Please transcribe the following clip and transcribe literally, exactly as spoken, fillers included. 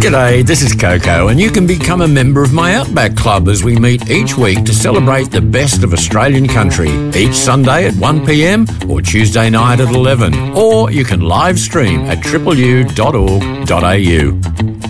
G'day, this is Coco, and you can become a member of my Outback Club as we meet each week to celebrate the best of Australian country, each Sunday at one p m or Tuesday night at eleven, or you can live stream at triple u dot org dot a u.